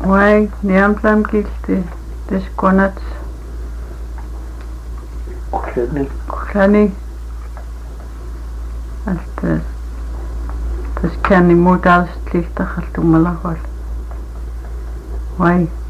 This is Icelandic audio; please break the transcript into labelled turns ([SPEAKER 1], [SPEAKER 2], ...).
[SPEAKER 1] Wai niamsam kilti tiskonats kuhlani altas tas kani muutaarslihtarraltummalaqul wai